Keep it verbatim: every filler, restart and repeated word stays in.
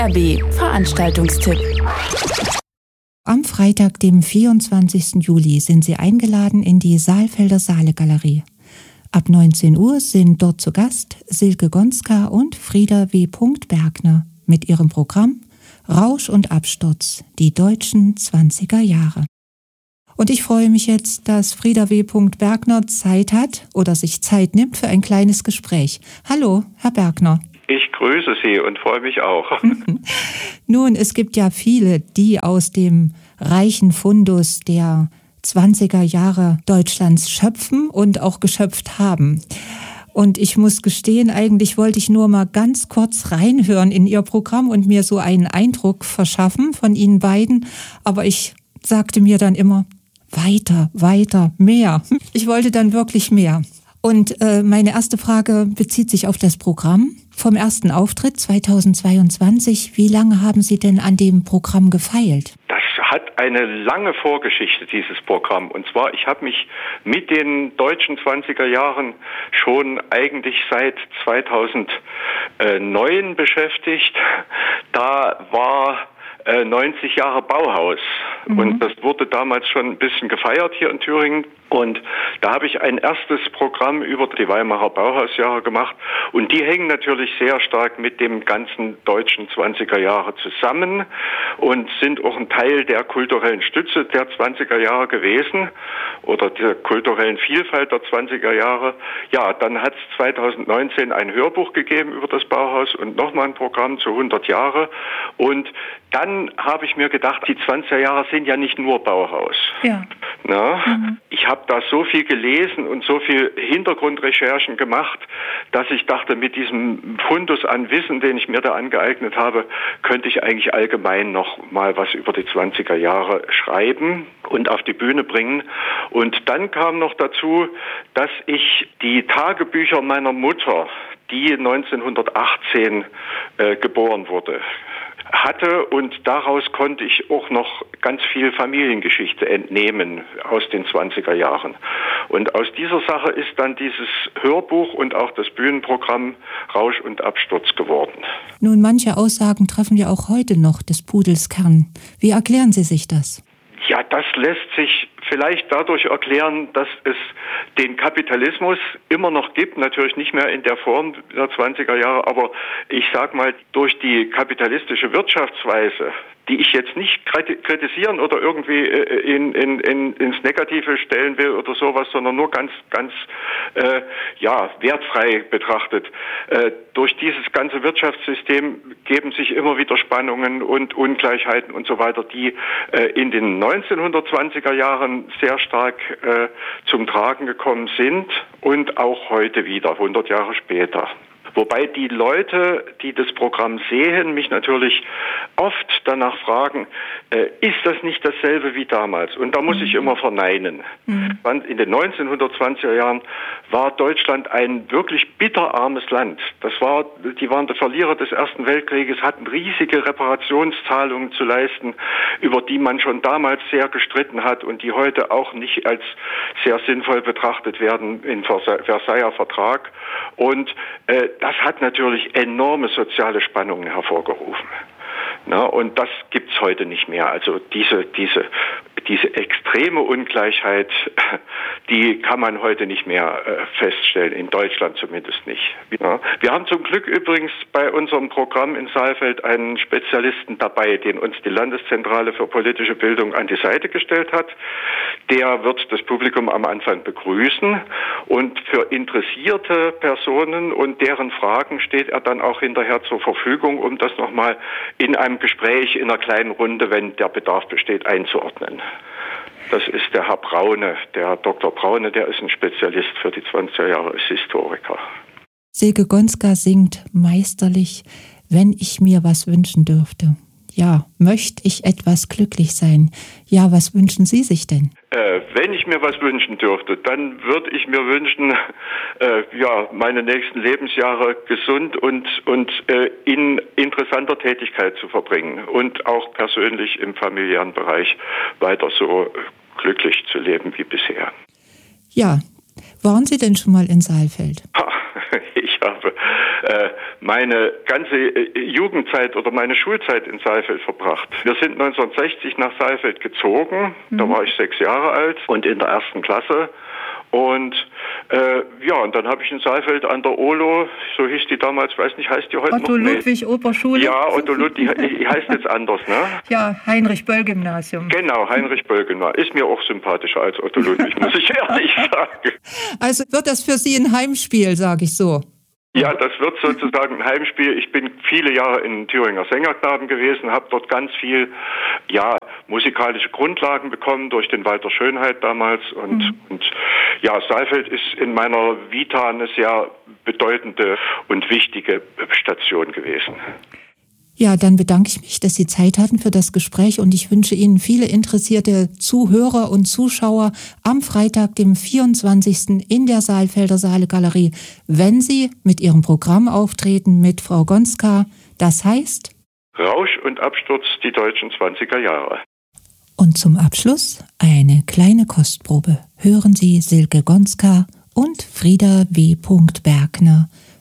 R B Veranstaltungstipp. Am Freitag, dem vierundzwanzigsten Juli, sind Sie eingeladen in die Saalfelder Saale-Galerie. Ab neunzehn Uhr sind dort zu Gast Silke Gonska und Frieda W. Bergner mit ihrem Programm Rausch und Absturz, die deutschen zwanziger Jahre. Und ich freue mich jetzt, dass Frieda W. Bergner Zeit hat oder sich Zeit nimmt für ein kleines Gespräch. Hallo, Herr Bergner. Ich grüße Sie und freue mich auch. Nun, es gibt ja viele, die aus dem reichen Fundus der zwanziger Jahre Deutschlands schöpfen und auch geschöpft haben. Und ich muss gestehen, eigentlich wollte ich nur mal ganz kurz reinhören in Ihr Programm und mir so einen Eindruck verschaffen von Ihnen beiden. Aber ich sagte mir dann immer, weiter, weiter, mehr. Ich wollte dann wirklich mehr. Und äh, meine erste Frage bezieht sich auf das Programm. Vom ersten Auftritt zweitausendzweiundzwanzig, wie lange haben Sie denn an dem Programm gefeilt? Das hat eine lange Vorgeschichte, dieses Programm. Und zwar, ich habe mich mit den deutschen zwanziger Jahren schon eigentlich seit zweitausendneun beschäftigt. Da war äh, neunzig Jahre Bauhaus. Mhm. Und das wurde damals schon ein bisschen gefeiert hier in Thüringen. Und da habe ich ein erstes Programm über die Weimarer Bauhausjahre gemacht. Und die hängen natürlich sehr stark mit dem ganzen deutschen zwanziger Jahre zusammen und sind auch ein Teil der kulturellen Stütze der zwanziger Jahre gewesen oder der kulturellen Vielfalt der zwanziger Jahre. Ja, dann hat es zweitausendneunzehn ein Hörbuch gegeben über das Bauhaus und nochmal ein Programm zu hundert Jahre. Und dann habe ich mir gedacht, die zwanziger Jahre sind ja nicht nur Bauhaus. Ja. Na, mhm. Ich habe da so viel gelesen und so viel Hintergrundrecherchen gemacht, dass ich dachte, mit diesem Fundus an Wissen, den ich mir da angeeignet habe, könnte ich eigentlich allgemein noch mal was über die zwanziger Jahre schreiben und auf die Bühne bringen. Und dann kam noch dazu, dass ich die Tagebücher meiner Mutter, die neunzehnhundertachtzehn äh, geboren wurde, hatte und daraus konnte ich auch noch ganz viel Familiengeschichte entnehmen aus den zwanziger Jahren. Und aus dieser Sache ist dann dieses Hörbuch und auch das Bühnenprogramm Rausch und Absturz geworden. Nun, manche Aussagen treffen ja auch heute noch des Pudels Kern. Wie erklären Sie sich das? Ja, das lässt sich vielleicht dadurch erklären, dass es den Kapitalismus immer noch gibt, natürlich nicht mehr in der Form der zwanziger Jahre, aber ich sag mal, durch die kapitalistische Wirtschaftsweise, die ich jetzt nicht kritisieren oder irgendwie in, in, in, ins Negative stellen will oder sowas, sondern nur ganz, ganz äh, ja, wertfrei betrachtet. Äh, durch dieses ganze Wirtschaftssystem geben sich immer wieder Spannungen und Ungleichheiten und so weiter, die äh, in den neunzehnhundertzwanziger Jahren sehr stark äh, zum Tragen gekommen sind und auch heute wieder, hundert Jahre später. Wobei die Leute, die das Programm sehen, mich natürlich oft danach fragen, äh, ist das nicht dasselbe wie damals? Und da muss mhm. ich immer verneinen. Mhm. In den neunzehnhundertzwanziger Jahren war Deutschland ein wirklich bitterarmes Land. Das war, die waren die Verlierer des Ersten Weltkrieges, hatten riesige Reparationszahlungen zu leisten, über die man schon damals sehr gestritten hat und die heute auch nicht als sehr sinnvoll betrachtet werden im Versailler Vertrag. Und äh, das hat natürlich enorme soziale Spannungen hervorgerufen. Na, und das gibt's heute nicht mehr. Also diese, diese, diese extreme Ungleichheit, die kann man heute nicht mehr äh, feststellen, in Deutschland zumindest nicht. Ja. Wir haben zum Glück übrigens bei unserem Programm in Saalfeld einen Spezialisten dabei, den uns die Landeszentrale für politische Bildung an die Seite gestellt hat. Der wird das Publikum am Anfang begrüßen und für interessierte Personen und deren Fragen steht er dann auch hinterher zur Verfügung, um das nochmal in einem Gespräch in einer kleinen Runde, wenn der Bedarf besteht, einzuordnen. Das ist der Herr Braune, der Herr Doktor Braune, der ist ein Spezialist für die zwanziger Jahre, ist Historiker. Silke Gonska singt meisterlich, wenn ich mir was wünschen dürfte. Ja, möchte ich etwas glücklich sein? Ja, was wünschen Sie sich denn? Äh, wenn ich mir was wünschen dürfte, dann würde ich mir wünschen, äh, ja, meine nächsten Lebensjahre gesund und, und äh, in interessanter Tätigkeit zu verbringen und auch persönlich im familiären Bereich weiter so glücklich zu leben wie bisher. Ja, waren Sie denn schon mal in Saalfeld? Ich habe äh, meine ganze Jugendzeit oder meine Schulzeit in Saalfeld verbracht. Wir sind neunzehnhundertsechzig nach Saalfeld gezogen, mhm. da war ich sechs Jahre alt und in der ersten Klasse. Und äh, ja, und dann habe ich in Saalfeld an der Olo, so hieß die damals, weiß nicht, heißt die heute Otto noch? Ludwig Oberschule? Ja, Otto Ludwig, die heißt jetzt anders, ne? Ja, Heinrich-Böll-Gymnasium. Genau, Heinrich-Böll-Gymnasium. Ist mir auch sympathischer als Otto Ludwig, muss ich ehrlich sagen. Also wird das für Sie ein Heimspiel, sage ich so? Ja, das wird sozusagen ein Heimspiel. Ich bin viele Jahre in Thüringer Sängerknaben gewesen, habe dort ganz viel, ja, musikalische Grundlagen bekommen durch den Walter Schönheit damals. Und, mhm. und ja, Saalfeld ist in meiner Vita eine sehr bedeutende und wichtige Station gewesen. Ja, dann bedanke ich mich, dass Sie Zeit hatten für das Gespräch und ich wünsche Ihnen viele interessierte Zuhörer und Zuschauer am Freitag, dem vierundzwanzigsten in der Saalfelder Saale-Galerie, wenn Sie mit Ihrem Programm auftreten mit Frau Gonska. Das heißt Rausch und Absturz, die deutschen zwanziger Jahre. Und zum Abschluss eine kleine Kostprobe. Hören Sie Silke Gonska und Frieda W. Bergner